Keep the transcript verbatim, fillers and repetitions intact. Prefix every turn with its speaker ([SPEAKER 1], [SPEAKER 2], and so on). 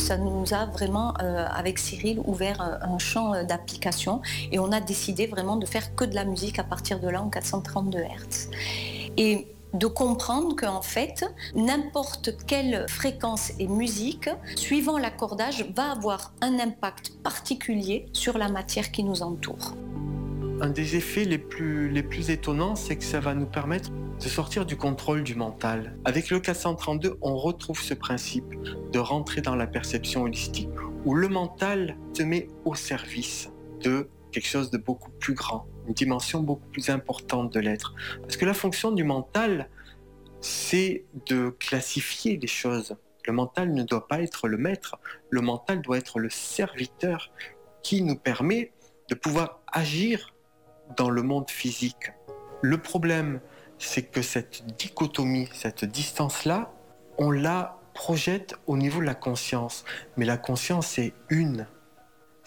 [SPEAKER 1] Ça nous a vraiment, euh, avec Cyril, ouvert un, un champ euh, d'application et on a décidé vraiment de faire que de la musique à partir de là en quatre cent trente-deux hertz. Et de comprendre qu'en fait, n'importe quelle fréquence et musique, suivant l'accordage, va avoir un impact particulier sur la matière qui nous entoure.
[SPEAKER 2] Un des effets les plus, les plus étonnants, c'est que ça va nous permettre de sortir du contrôle du mental. Avec le quatre cent trente-deux, on retrouve ce principe de rentrer dans la perception holistique, où le mental se met au service de quelque chose de beaucoup plus grand, une dimension beaucoup plus importante de l'être. Parce que la fonction du mental, c'est de classifier les choses. Le mental ne doit pas être le maître, le mental doit être le serviteur qui nous permet de pouvoir agir dans le monde physique. Le problème, c'est que cette dichotomie, cette distance-là, on la projette au niveau de la conscience. Mais la conscience est une.